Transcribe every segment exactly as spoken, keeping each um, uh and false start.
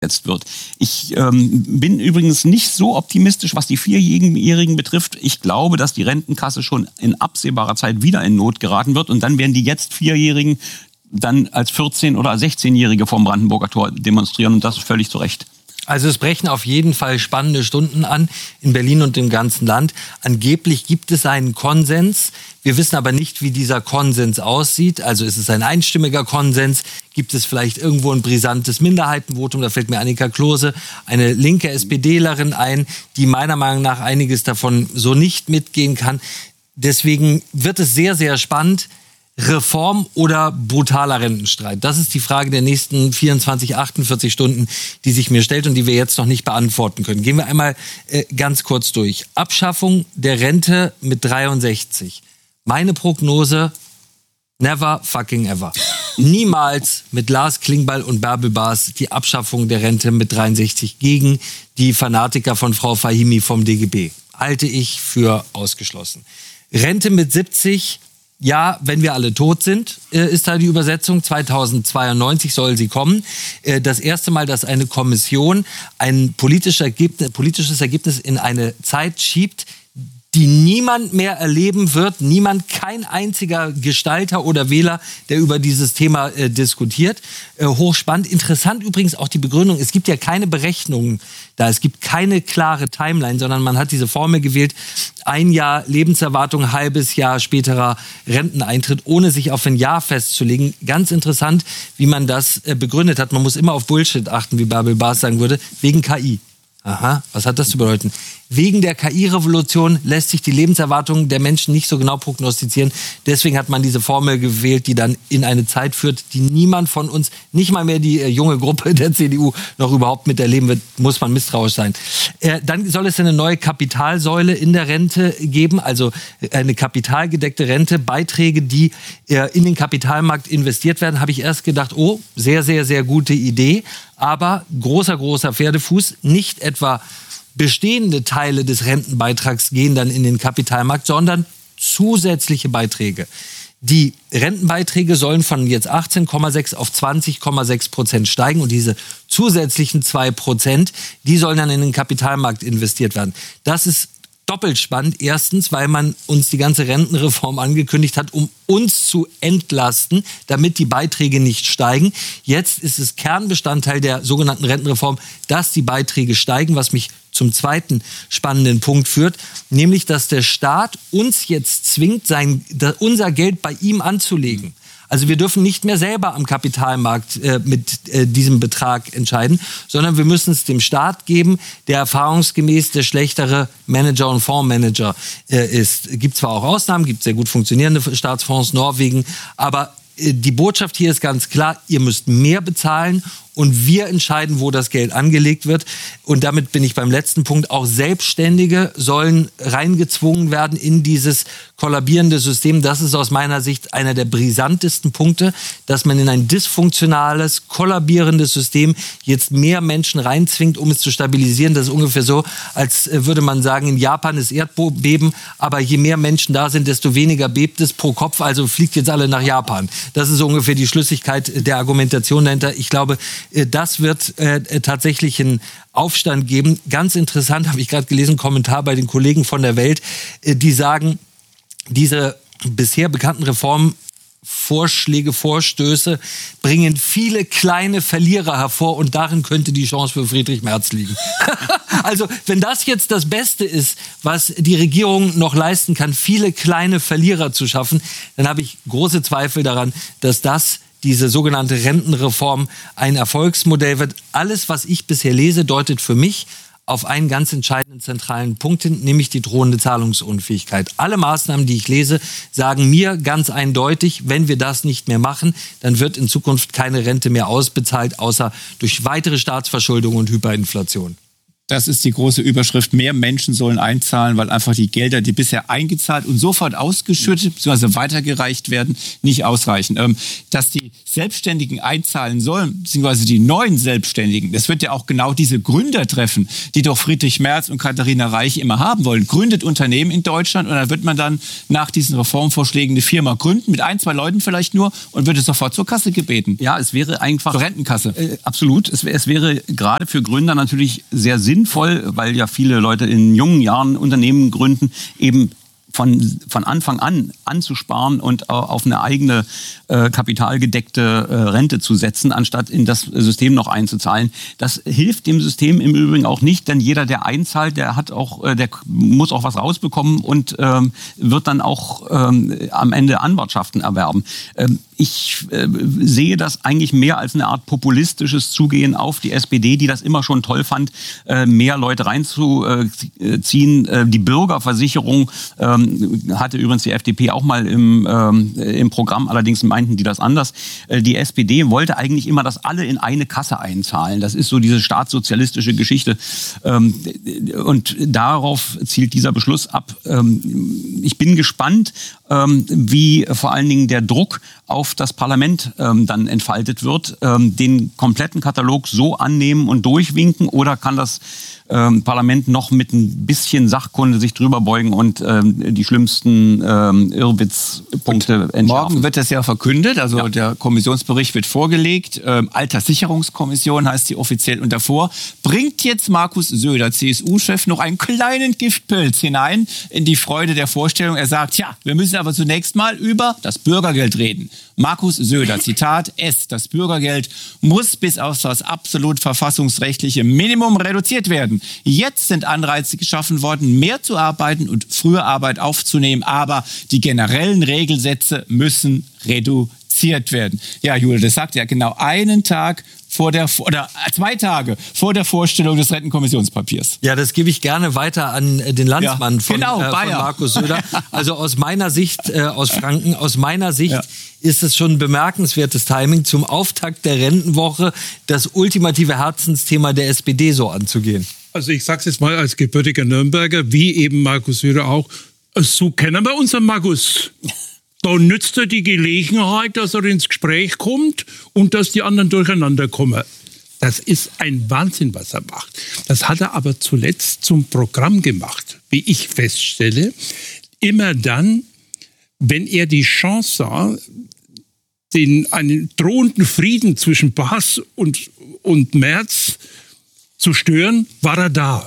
jetzt wird. Ich ähm, bin übrigens nicht so optimistisch, was die Vierjährigen betrifft. Ich glaube, dass die Rentenkasse schon in absehbarer Zeit wieder in Not geraten wird und dann werden die jetzt Vierjährigen dann als vierzehn- oder sechzehnjährige vom Brandenburger Tor demonstrieren und das völlig zu Recht. Also es brechen auf jeden Fall spannende Stunden an in Berlin und im ganzen Land. Angeblich gibt es einen Konsens. Wir wissen aber nicht, wie dieser Konsens aussieht. Also ist es ein einstimmiger Konsens? Gibt es vielleicht irgendwo ein brisantes Minderheitenvotum? Da fällt mir Annika Klose, eine linke SPDlerin ein, die meiner Meinung nach einiges davon so nicht mitgehen kann. Deswegen wird es sehr, sehr spannend. Reform oder brutaler Rentenstreit? Das ist die Frage der nächsten vierundzwanzig, achtundvierzig Stunden, die sich mir stellt und die wir jetzt noch nicht beantworten können. Gehen wir einmal äh, ganz kurz durch. Abschaffung der Rente mit dreiundsechzig. Meine Prognose, never fucking ever. Niemals mit Lars Klingbeil und Bärbel Baas die Abschaffung der Rente mit dreiundsechzig gegen die Fanatiker von Frau Fahimi vom D G B. Halte ich für ausgeschlossen. Rente mit siebzig. Ja, wenn wir alle tot sind, ist da die Übersetzung. zweitausendzweiundneunzig soll sie kommen. Das erste Mal, dass eine Kommission ein politisches Ergebnis, politisches Ergebnis in eine Zeit schiebt, die niemand mehr erleben wird. Niemand, kein einziger Gestalter oder Wähler, der über dieses Thema äh, diskutiert. Äh, hochspannend. Interessant übrigens auch die Begründung. Es gibt ja keine Berechnungen da. Es gibt keine klare Timeline, sondern man hat diese Formel gewählt. Ein Jahr Lebenserwartung, ein halbes Jahr späterer Renteneintritt, ohne sich auf ein Jahr festzulegen. Ganz interessant, wie man das äh, begründet hat. Man muss immer auf Bullshit achten, wie Bärbel Baas sagen würde, wegen K I. Aha, was hat das zu bedeuten? Wegen der K I-Revolution lässt sich die Lebenserwartung der Menschen nicht so genau prognostizieren. Deswegen hat man diese Formel gewählt, die dann in eine Zeit führt, die niemand von uns, nicht mal mehr die äh, junge Gruppe der C D U, noch überhaupt miterleben wird. Muss man misstrauisch sein. Äh, dann soll es eine neue Kapitalsäule in der Rente geben, also eine kapitalgedeckte Rente, Beiträge, die äh, in den Kapitalmarkt investiert werden. Habe ich erst gedacht, oh, sehr, sehr, sehr gute Idee. Aber großer, großer Pferdefuß, nicht etwa bestehende Teile des Rentenbeitrags gehen dann in den Kapitalmarkt, sondern zusätzliche Beiträge. Die Rentenbeiträge sollen von jetzt achtzehn Komma sechs auf zwanzig Komma sechs Prozent steigen und diese zusätzlichen zwei Prozent, die sollen dann in den Kapitalmarkt investiert werden. Das ist doppelt spannend. Erstens, weil man uns die ganze Rentenreform angekündigt hat, um uns zu entlasten, damit die Beiträge nicht steigen. Jetzt ist es Kernbestandteil der sogenannten Rentenreform, dass die Beiträge steigen, was mich zum zweiten spannenden Punkt führt, nämlich, dass der Staat uns jetzt zwingt, sein, unser Geld bei ihm anzulegen. Also wir dürfen nicht mehr selber am Kapitalmarkt äh, mit äh, diesem Betrag entscheiden, sondern wir müssen es dem Staat geben, der erfahrungsgemäß der schlechtere Manager und Fondsmanager äh, ist. Gibt zwar auch Ausnahmen, gibt sehr gut funktionierende Staatsfonds, Norwegen, aber äh, die Botschaft hier ist ganz klar, ihr müsst mehr bezahlen und wir entscheiden, wo das Geld angelegt wird. Und damit bin ich beim letzten Punkt. Auch Selbstständige sollen reingezwungen werden in dieses kollabierende System. Das ist aus meiner Sicht einer der brisantesten Punkte, dass man in ein dysfunktionales, kollabierendes System jetzt mehr Menschen reinzwingt, um es zu stabilisieren. Das ist ungefähr so, als würde man sagen, in Japan ist Erdbeben, aber je mehr Menschen da sind, desto weniger bebt es pro Kopf. Also fliegt jetzt alle nach Japan. Das ist so ungefähr die Schlüssigkeit der Argumentation dahinter. Ich glaube, das wird äh, tatsächlich einen Aufstand geben. Ganz interessant, habe ich gerade gelesen, Kommentar bei den Kollegen von der Welt, äh, die sagen, diese bisher bekannten Reformvorschläge, Vorstöße bringen viele kleine Verlierer hervor und darin könnte die Chance für Friedrich Merz liegen. Also, wenn das jetzt das Beste ist, was die Regierung noch leisten kann, viele kleine Verlierer zu schaffen, dann habe ich große Zweifel daran, dass das diese sogenannte Rentenreform ein Erfolgsmodell wird. Alles, was ich bisher lese, deutet für mich auf einen ganz entscheidenden zentralen Punkt hin, nämlich die drohende Zahlungsunfähigkeit. Alle Maßnahmen, die ich lese, sagen mir ganz eindeutig, wenn wir das nicht mehr machen, dann wird in Zukunft keine Rente mehr ausbezahlt, außer durch weitere Staatsverschuldung und Hyperinflation. Das ist die große Überschrift. Mehr Menschen sollen einzahlen, weil einfach die Gelder, die bisher eingezahlt und sofort ausgeschüttet bzw. weitergereicht werden, nicht ausreichen. Ähm, dass die Selbstständigen einzahlen sollen, beziehungsweise die neuen Selbstständigen, das wird ja auch genau diese Gründer treffen, die doch Friedrich Merz und Katharina Reich immer haben wollen. Gründet Unternehmen in Deutschland und dann wird man dann nach diesen Reformvorschlägen eine Firma gründen, mit ein, zwei Leuten vielleicht nur, und wird es sofort zur Kasse gebeten. Ja, es wäre einfach... Zur Rentenkasse. Äh, absolut. Es, es wäre gerade für Gründer natürlich sehr sinnvoll, Sinnvoll, weil ja viele Leute in jungen Jahren Unternehmen gründen, eben von, von Anfang an anzusparen und auf eine eigene äh, kapitalgedeckte äh, Rente zu setzen, anstatt in das System noch einzuzahlen. Das hilft dem System im Übrigen auch nicht, denn jeder, der einzahlt, der hat auch, äh, der muss auch was rausbekommen und ähm, wird dann auch ähm, am Ende Anwartschaften erwerben. Ähm, ich äh, sehe das eigentlich mehr als eine Art populistisches Zugehen auf die S P D, die das immer schon toll fand, äh, mehr Leute reinzuziehen. Äh, die Bürgerversicherung ähm, hatte übrigens die F D P auch mal im, ähm, im Programm, allerdings meinten die das anders. Äh, die S P D wollte eigentlich immer, dass alle in eine Kasse einzahlen. Das ist so diese staatssozialistische Geschichte. Ähm, und darauf zielt dieser Beschluss ab. Ähm, ich bin gespannt, ähm, wie vor allen Dingen der Druck auf das Parlament ähm, dann entfaltet wird, ähm, den kompletten Katalog so annehmen und durchwinken, oder kann das ähm, Parlament noch mit ein bisschen Sachkunde sich drüber beugen und ähm, die schlimmsten ähm, Irrwitzpunkte entschärfen? Morgen wird das ja verkündet, also ja. Der Kommissionsbericht wird vorgelegt, ähm, Alterssicherungskommission heißt die offiziell, und davor bringt jetzt Markus Söder, C S U-Chef, noch einen kleinen Giftpilz hinein in die Freude der Vorstellung. Er sagt, ja, wir müssen aber zunächst mal über das Bürgergeld reden. Markus Söder, Zitat, S, das Bürgergeld muss bis auf das absolut verfassungsrechtliche Minimum reduziert werden. Jetzt sind Anreize geschaffen worden, mehr zu arbeiten und früher Arbeit aufzunehmen, aber die generellen Regelsätze müssen reduziert werden. Ja, Jule, das sagt ja genau einen Tag vor der, oder zwei Tage vor der Vorstellung des Rentenkommissionspapiers. Ja, das gebe ich gerne weiter an den Landsmann ja, von, genau, äh, von Markus Söder. Also aus meiner Sicht, äh, aus Franken, aus meiner Sicht ja. ist es schon ein bemerkenswertes Timing, zum Auftakt der Rentenwoche das ultimative Herzensthema der S P D so anzugehen. Also ich sage es jetzt mal als gebürtiger Nürnberger, wie eben Markus Söder auch, so kennen wir unseren Markus. Da nützt er die Gelegenheit, dass er ins Gespräch kommt und dass die anderen durcheinander kommen. Das ist ein Wahnsinn, was er macht. Das hat er aber zuletzt zum Programm gemacht, wie ich feststelle. Immer dann, wenn er die Chance sah, den, einen drohenden Frieden zwischen Baas und, und Merz zu stören, war er da.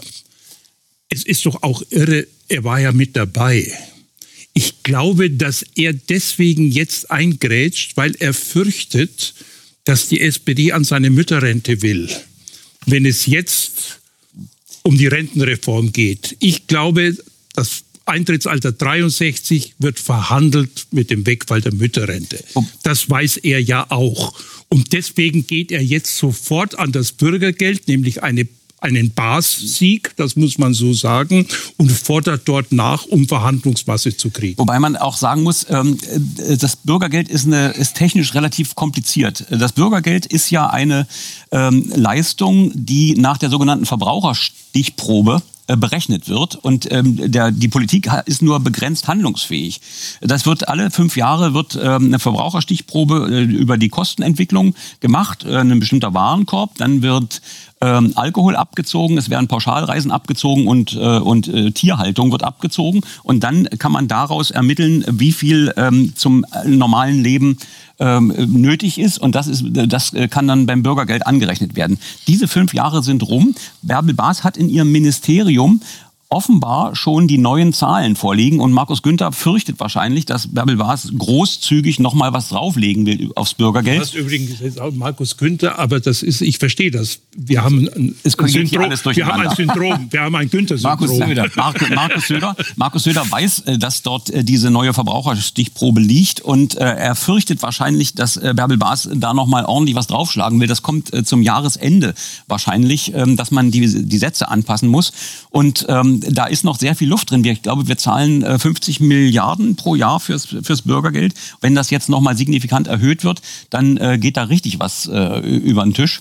Es ist doch auch irre, er war ja mit dabei. Ich glaube, dass er deswegen jetzt eingrätscht, weil er fürchtet, dass die S P D an seine Mütterrente will, wenn es jetzt um die Rentenreform geht. Ich glaube, das Eintrittsalter dreiundsechzig wird verhandelt mit dem Wegfall der Mütterrente. Das weiß er ja auch. Und deswegen geht er jetzt sofort an das Bürgergeld, nämlich eine einen Baas-Sieg, das muss man so sagen, und fordert dort nach, um Verhandlungsmasse zu kriegen. Wobei man auch sagen muss, ähm, das Bürgergeld ist, eine, ist technisch relativ kompliziert. Das Bürgergeld ist ja eine ähm, Leistung, die nach der sogenannten Verbraucherstichprobe berechnet wird, und ähm, der, die Politik ist nur begrenzt handlungsfähig. Das wird alle fünf Jahre wird ähm, eine Verbraucherstichprobe äh, über die Kostenentwicklung gemacht, äh, ein bestimmter Warenkorb, dann wird ähm, Alkohol abgezogen, es werden Pauschalreisen abgezogen und, äh, und äh, Tierhaltung wird abgezogen, und dann kann man daraus ermitteln, wie viel ähm, zum normalen Leben ähm, nötig ist, und das ist, das kann dann beim Bürgergeld angerechnet werden. Diese fünf Jahre sind rum. Bärbel Baas hat in ihrem Ministerium offenbar schon die neuen Zahlen vorliegen, und Markus Günther fürchtet wahrscheinlich, dass Bärbel Baas großzügig noch mal was drauflegen will aufs Bürgergeld. Das ist übrigens jetzt auch Markus Günther, aber das ist, ich verstehe das. Wir haben ein, es ein Syndrom. Wir haben ein Syndrom. Wir haben ein Günther-Syndrom. Markus Söder. Markus, Markus Söder. Markus Söder weiß, dass dort diese neue Verbraucherstichprobe liegt, und er fürchtet wahrscheinlich, dass Bärbel Baas da noch mal ordentlich was draufschlagen will. Das kommt zum Jahresende wahrscheinlich, dass man die, die Sätze anpassen muss, und ähm, da ist noch sehr viel Luft drin. Ich glaube, wir zahlen äh, fünfzig Milliarden pro Jahr fürs, fürs Bürgergeld. Wenn das jetzt nochmal signifikant erhöht wird, dann äh, geht da richtig was äh, über den Tisch.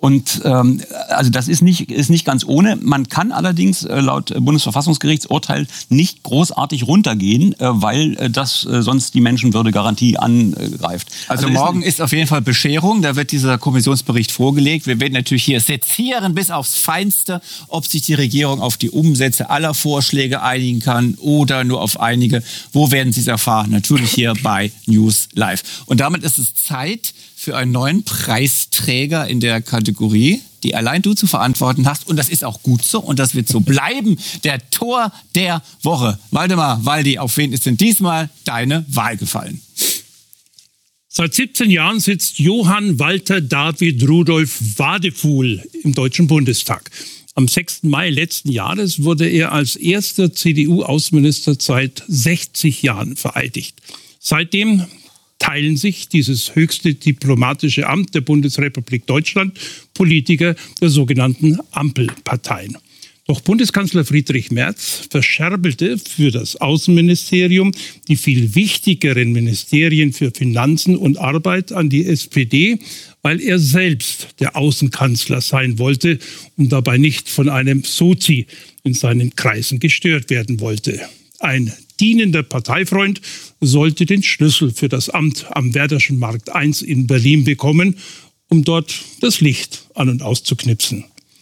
Und ähm, also das ist nicht, ist nicht ganz ohne. Man kann allerdings äh, laut Bundesverfassungsgerichtsurteil nicht großartig runtergehen, äh, weil äh, das äh, sonst die Menschenwürdegarantie angreift. Also, also morgen ist, ist auf jeden Fall Bescherung. Da wird dieser Kommissionsbericht vorgelegt. Wir werden natürlich hier sezieren bis aufs Feinste, ob sich die Regierung auf die Umsätze aller Vorschläge einigen kann oder nur auf einige. Wo werden Sie es erfahren? Natürlich hier bei News Live. Und damit ist es Zeit für einen neuen Preisträger in der Kategorie, die allein du zu verantworten hast. Und das ist auch gut so und das wird so bleiben. Der Tor der Woche. Waldemar, Waldi, auf wen ist denn diesmal deine Wahl gefallen? Seit siebzehn Jahren sitzt Johann Walter David Rudolf Wadefuhl im Deutschen Bundestag. Am sechsten Mai letzten Jahres wurde er als erster C D U-Außenminister seit sechzig Jahren vereidigt. Seitdem teilen sich dieses höchste diplomatische Amt der Bundesrepublik Deutschland Politiker der sogenannten Ampelparteien. Doch Bundeskanzler Friedrich Merz verscherbelte für das Außenministerium die viel wichtigeren Ministerien für Finanzen und Arbeit an die S P D, weil er selbst der Außenkanzler sein wollte und dabei nicht von einem Sozi in seinen Kreisen gestört werden wollte. Ein dienender Parteifreund sollte den Schlüssel für das Amt am Werderschen Markt eins in Berlin bekommen, um dort das Licht an- und auszuknipsen.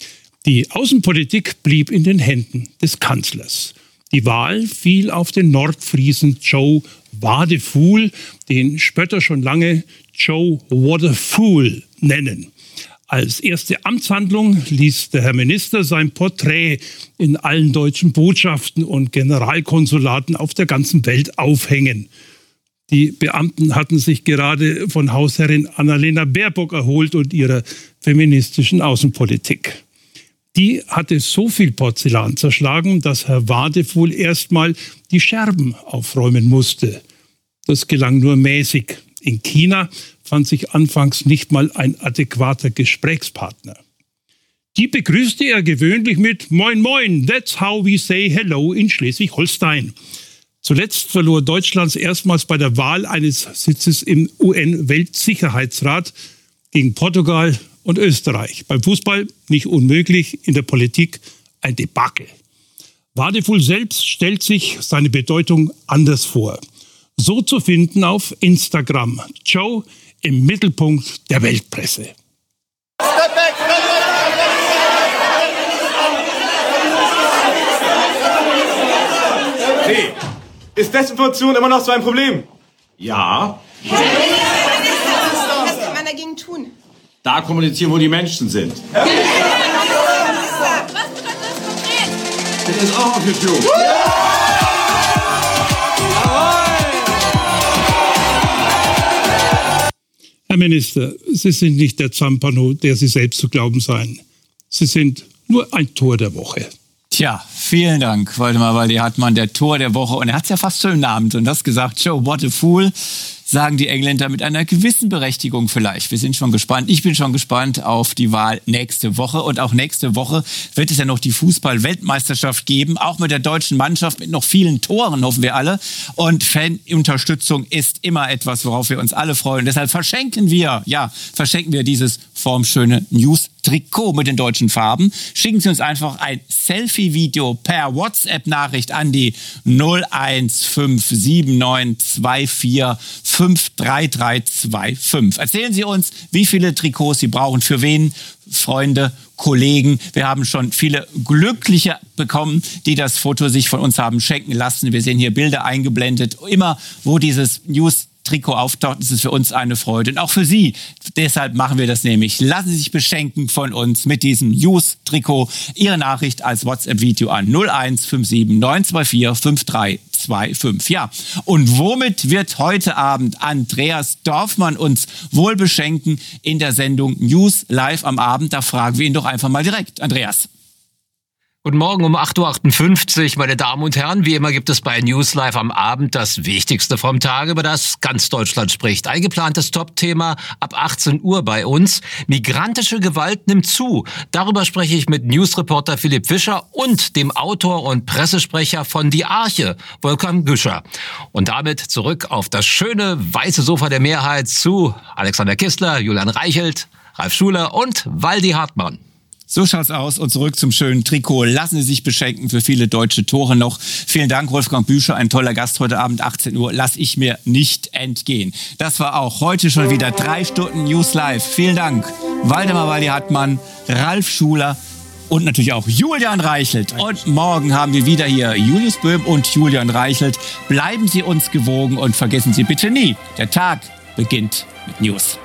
Die Außenpolitik blieb in den Händen des Kanzlers. Die Wahl fiel auf den Nordfriesen Joe Wadefuhl, den Spötter schon lange Joe Waterfool nennen. Als erste Amtshandlung ließ der Herr Minister sein Porträt in allen deutschen Botschaften und Generalkonsulaten auf der ganzen Welt aufhängen. Die Beamten hatten sich gerade von Hausherrin Annalena Baerbock erholt und ihrer feministischen Außenpolitik. Die hatte so viel Porzellan zerschlagen, dass Herr Wadefuhl erstmal die Scherben aufräumen musste. Das gelang nur mäßig. In China fand sich anfangs nicht mal ein adäquater Gesprächspartner. Die begrüßte er gewöhnlich mit Moin Moin, that's how we say hello in Schleswig-Holstein. Zuletzt verlor Deutschland erstmals bei der Wahl eines Sitzes im U N-Weltsicherheitsrat gegen Portugal und Österreich. Beim Fußball nicht unmöglich, in der Politik ein Debakel. Wadefuhl selbst stellt sich seine Bedeutung anders vor. So zu finden auf Instagram. Joe im Mittelpunkt der Weltpresse. Hey, ist Desinformation immer noch so ein Problem? Ja. Was kann man dagegen tun? Da kommunizieren, wo die Menschen sind. Was bedeutet das konkret? Das ist auch auf YouTube. Herr Minister, Sie sind nicht der Zampano, der Sie selbst zu glauben seien. Sie sind nur ein Tor der Woche. Tja, vielen Dank, Waldemar Waldi-Hartmann, der Tor der Woche. Und er hat es ja fast schon im Namen und das gesagt, Joe, what a fool, sagen die Engländer mit einer gewissen Berechtigung vielleicht. Wir sind schon gespannt. Ich bin schon gespannt auf die Wahl nächste Woche. Und auch nächste Woche wird es ja noch die Fußball-Weltmeisterschaft geben, auch mit der deutschen Mannschaft, mit noch vielen Toren, hoffen wir alle. Und Fanunterstützung ist immer etwas, worauf wir uns alle freuen. Deshalb verschenken wir, ja, verschenken wir dieses formschöne News-Trikot mit den deutschen Farben. Schicken Sie uns einfach ein Selfie-Video per WhatsApp-Nachricht an die null eins fünf sieben neun zwei vier fünf drei drei zwei fünf. Erzählen Sie uns, wie viele Trikots Sie brauchen, für wen, Freunde, Kollegen. Wir haben schon viele Glückliche bekommen, die das Foto sich von uns haben schenken lassen. Wir sehen hier Bilder eingeblendet. Immer, wo dieses News Trikot auftaucht, ist es für uns eine Freude. Und auch für Sie. Deshalb machen wir das nämlich. Lassen Sie sich beschenken von uns mit diesem News-Trikot. Ihre Nachricht als WhatsApp-Video an null eins fünf sieben neun zwei vier fünf drei zwei fünf. Ja, und womit wird heute Abend Andreas Dorfmann uns wohl beschenken in der Sendung News Live am Abend? Da fragen wir ihn doch einfach mal direkt. Andreas. Guten Morgen um acht Uhr achtundfünfzig, meine Damen und Herren. Wie immer gibt es bei News Live am Abend das Wichtigste vom Tag, über das ganz Deutschland spricht. Eingeplantes Top-Thema ab achtzehn Uhr bei uns. Migrantische Gewalt nimmt zu. Darüber spreche ich mit Newsreporter Philipp Fischer und dem Autor und Pressesprecher von Die Arche, Volkan Güscher. Und damit zurück auf das schöne weiße Sofa der Mehrheit zu Alexander Kistler, Julian Reichelt. Ralf Schuler und Waldi Hartmann. So schaut's aus. Und zurück zum schönen Trikot. Lassen Sie sich beschenken für viele deutsche Tore noch. Vielen Dank, Wolfgang Büscher, ein toller Gast heute Abend, achtzehn Uhr. Lass ich mir nicht entgehen. Das war auch heute schon wieder drei Stunden News Live. Vielen Dank, Waldemar Waldi Hartmann, Ralf Schuler und natürlich auch Julian Reichelt. Und morgen haben wir wieder hier Julius Böhm und Julian Reichelt. Bleiben Sie uns gewogen und vergessen Sie bitte nie, der Tag beginnt mit News.